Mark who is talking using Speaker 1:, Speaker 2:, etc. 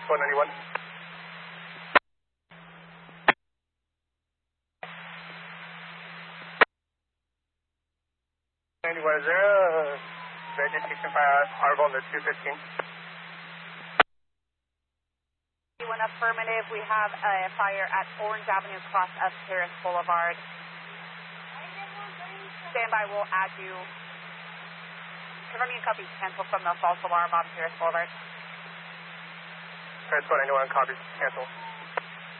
Speaker 1: 191. 91, is there a vegetation fire Arbol on the 215?
Speaker 2: One affirmative. We have a fire at Orange Avenue, cross of Terrace Boulevard. Standby, we'll add you. Confirming a copy, cancel from the false alarm on Terrace Boulevard.
Speaker 1: Terrace 191, copy, cancel.